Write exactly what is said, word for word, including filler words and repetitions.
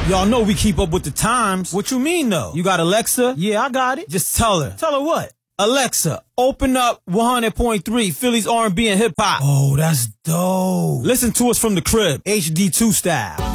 Y'all know we keep up with the times. What you mean, though? You got Alexa? Yeah, I got it. Just tell her. Tell her what? Alexa, open up one hundred point three Philly's R and B and hip hop. Oh, that's dope. Listen to us from the crib, H D two style.